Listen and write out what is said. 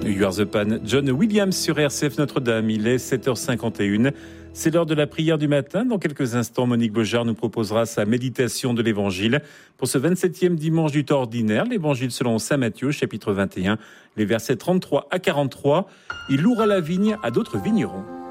You Are the Pan, John Williams sur RCF Notre-Dame. Il est 7h51. C'est l'heure de la prière du matin. Dans quelques instants, Monique Beaujard nous proposera sa méditation de l'Évangile pour ce 27e dimanche du temps ordinaire. L'Évangile selon saint Matthieu, chapitre 21, les versets 33 à 43. Il louera la vigne à d'autres vignerons.